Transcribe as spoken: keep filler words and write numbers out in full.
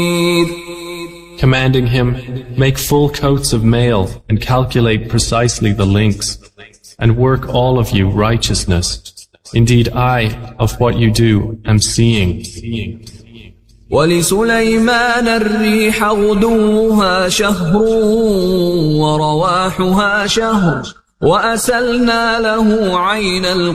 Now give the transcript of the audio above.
commanding him, make full coats of mail and calculate precisely the links, and work all of you righteousness. Indeed, I, of what you do, am seeing. ولسليمان الريح غدوها شهر ورواحها شهر وأسلنا له عين